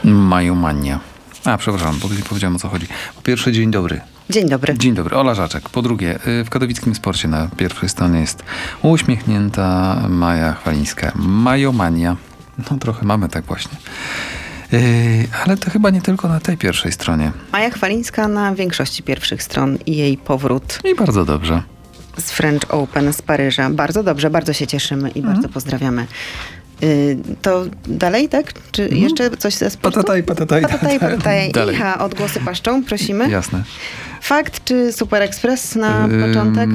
Majomania. Przepraszam, bo nie powiedziałem, o co chodzi. Po pierwsze, dzień dobry. Dzień dobry. Dzień dobry, Ola Żaczek. Po drugie, w katowickim sporcie na pierwszej stronie jest uśmiechnięta Maja Chwalińska. Majomania. No trochę mamy tak właśnie. Ale to chyba nie tylko na tej pierwszej stronie. Maja Chwalińska na większości pierwszych stron i jej powrót. I bardzo dobrze. Z French Open z Paryża. Bardzo dobrze, bardzo się cieszymy i bardzo pozdrawiamy. To dalej, tak? Czy jeszcze coś ze sportu? Patataj. Dalej. Icha, odgłosy paszczą, prosimy. Jasne. Fakt czy Super Express na początek?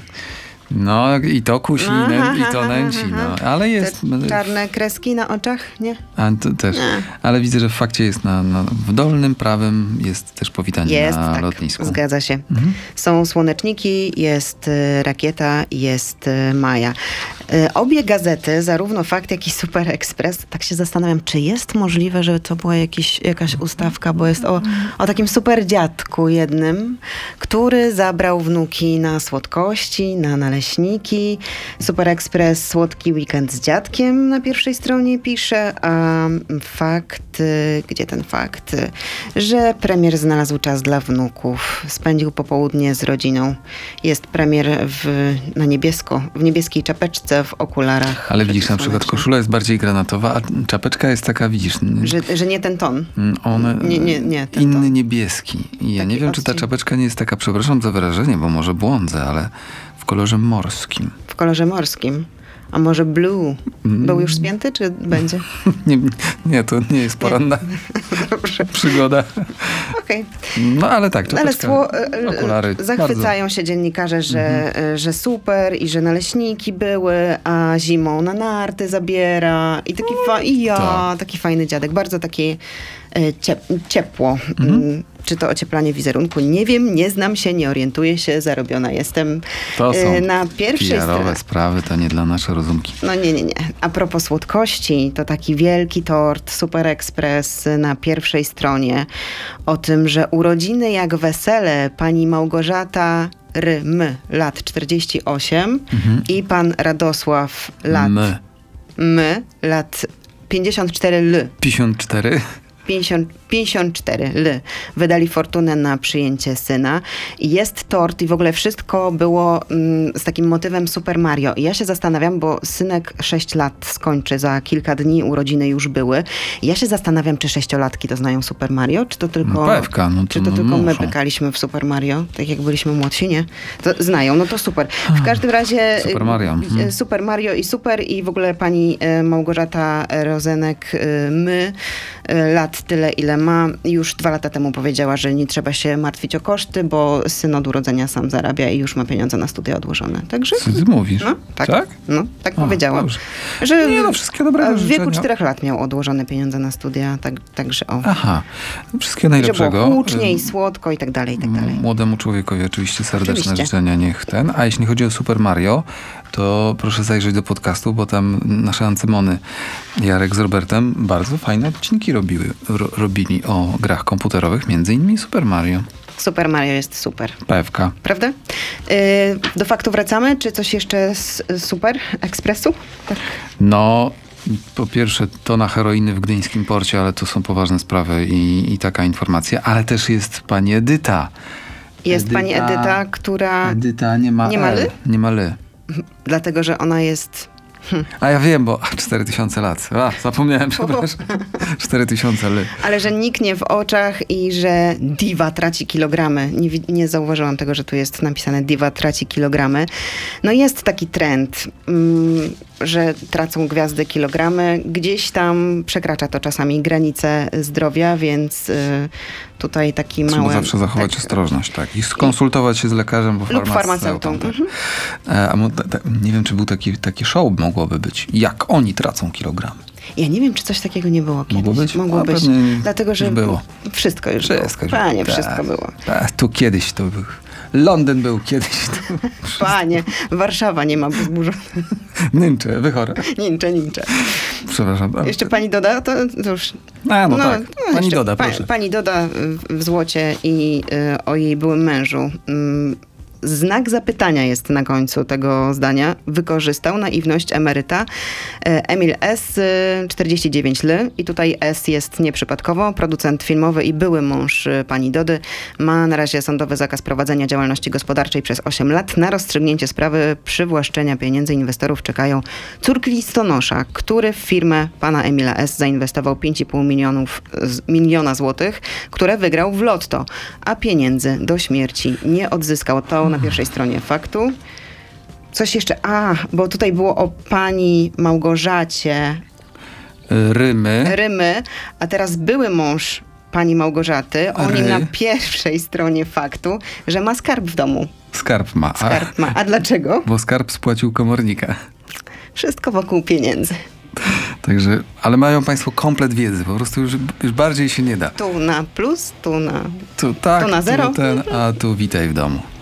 No i to kusi, i to nęci, no. Ale jest... Te czarne kreski na oczach, nie? A to też. Ale widzę, że w fakcie jest w dolnym prawym jest też powitanie na lotnisku. Zgadza się. Są słoneczniki, jest rakieta, jest Maja. Obie gazety, zarówno Fakt, jak i Super Express, tak się zastanawiam, czy jest możliwe, żeby to była jakaś ustawka, bo jest o takim super dziadku jednym, który zabrał wnuki na słodkości, na naleśniki. Super Express słodki weekend z dziadkiem na pierwszej stronie pisze, a Fakt, gdzie ten Fakt? Że premier znalazł czas dla wnuków. Spędził popołudnie z rodziną. Jest premier na niebiesko, w niebieskiej czapeczce, w okularach. Ale widzisz, na przykład koszula jest bardziej granatowa, a czapeczka jest taka, widzisz... Że nie ten ton. Nie ten inny ton. niebieski. I ja Taki nie wiem, czy ta odcień. czapeczka nie jest taka, przepraszam za wyrażenie, bo może błądzę, ale w kolorze morskim. W kolorze morskim. A może blue? Był już spięty, czy będzie? Nie, to nie jest poranna przygoda. Okej. No ale tak, czapeczka, okulary. Zachwycają się dziennikarze, że super i że naleśniki były, a zimą na narty zabiera. I taki fajny dziadek. Bardzo takie ciepło. Czy to ocieplanie wizerunku? Nie wiem, nie znam się, nie orientuję się, zarobiona jestem. To są na pierwszej PR-owe sprawy, to nie dla naszej rozumki. No nie. A propos słodkości, to taki wielki tort Super Express na pierwszej stronie o tym, że urodziny jak wesele pani Małgorzata lat 48 i pan Radosław lat 54 54? 54 wydali fortunę na przyjęcie syna. I jest tort i w ogóle wszystko było z takim motywem Super Mario. I ja się zastanawiam, bo synek 6 lat skończy za kilka dni, urodziny już były. I ja się zastanawiam, czy 6-latki to znają Super Mario, czy to tylko, my pykaliśmy w Super Mario, tak jak byliśmy młodsi, nie? To znają, no to super. W każdym razie Super Mario. Super Mario i w ogóle pani Małgorzata Rozenek lat tyle, ile ma. Już 2 lata temu powiedziała, że nie trzeba się martwić o koszty, bo syn od urodzenia sam zarabia i już ma pieniądze na studia odłożone. Także... Co ty mówisz? No, tak? No, tak powiedziała. Dobrze. Że wszystkiego dobrego w wieku życzenia. 4 lat miał odłożone pieniądze na studia, także o. Aha. Wszystkiego najlepszego. Że było hucznie i słodko i tak dalej, i tak dalej. Młodemu człowiekowi oczywiście serdeczne życzenia, niech ten. A jeśli chodzi o Super Mario, to proszę zajrzeć do podcastu, bo tam nasze ancymony Jarek z Robertem bardzo fajne odcinki robili o grach komputerowych, między innymi Super Mario. Super Mario jest super. PFK. Prawda? Do faktu wracamy? Czy coś jeszcze z Super Expressu? Tak. No, po pierwsze tona heroiny w gdyńskim porcie, ale to są poważne sprawy i taka informacja. Ale też jest pani Edyta. Jest pani Edyta, która... Edyta nie ma ly? Nie ma ly. Dlatego, że ona jest... A ja wiem, bo 4000 lat. Zapomniałem, przepraszam. 4000 ly. Ale że niknie w oczach i że diwa traci kilogramy. Nie zauważyłam tego, że tu jest napisane diwa traci kilogramy. No jest taki trend, że tracą gwiazdy kilogramy. Gdzieś tam przekracza to czasami granice zdrowia, więc tutaj taki mały... Trzeba zawsze zachować ostrożność, tak. I skonsultować się z lekarzem, bo lub farmaceutą. Tak. Nie wiem, czy był taki show mogłoby być. Jak oni tracą kilogramy. Ja nie wiem, czy coś takiego nie było kiedyś. Mogło być. Dlatego, że było. Wszystko już było. Panie, wszystko było. Tu kiedyś to był. Londyn był kiedyś. Panie, Warszawa nie ma bezburzone. Nyncze, wychora. Nincze. Przepraszam. Jeszcze pani Doda, to już... Tak. Pani Doda, proszę. Pani Doda w Złocie i o jej byłym mężu. znak zapytania jest na końcu tego zdania. Wykorzystał naiwność emeryta. Emil S., 49 lat. I tutaj S jest nieprzypadkowo. Producent filmowy i były mąż pani Dody ma na razie sądowy zakaz prowadzenia działalności gospodarczej przez 8 lat. Na rozstrzygnięcie sprawy przywłaszczenia pieniędzy inwestorów czekają córki listonosza, który w firmę pana Emila S. zainwestował 5,5 miliona złotych, które wygrał w lotto, a pieniędzy do śmierci nie odzyskał. To na pierwszej stronie faktu. Coś jeszcze, bo tutaj było o pani Małgorzacie Rymy, a teraz były mąż pani Małgorzaty, o nim na pierwszej stronie faktu, że ma skarb w domu. Skarb ma. A dlaczego? Bo skarb spłacił komornika. Wszystko wokół pieniędzy. Także, ale mają państwo komplet wiedzy, po prostu już bardziej się nie da. Tu na plus, tu na na zero. A tu witaj w domu.